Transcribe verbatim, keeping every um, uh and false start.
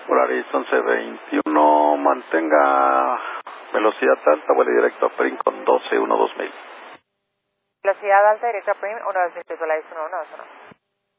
Polaris once veintiuno, mantenga velocidad alta, vuelo directo a Prim con doce uno dos mil. Velocidad alta, directo a Prim, uno dos mil, Polaris uno uno dos uno.